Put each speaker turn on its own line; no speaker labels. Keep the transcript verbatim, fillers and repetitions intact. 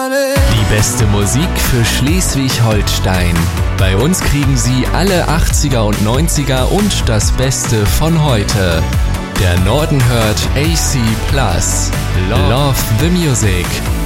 Die beste Musik für Schleswig-Holstein. Bei uns kriegen Sie alle achtziger und neunziger und das Beste von heute. Der Norden hört A C Plus. Love the Music.